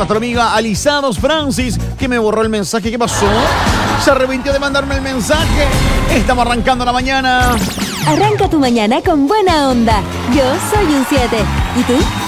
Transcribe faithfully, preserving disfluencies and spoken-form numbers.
nuestra amiga Alisados Francis, que me borró el mensaje. ¿Qué pasó? Se arrepintió de mandarme el mensaje. Estamos arrancando la mañana. Arranca tu mañana con buena onda. Yo soy un siete. ¿Y tú?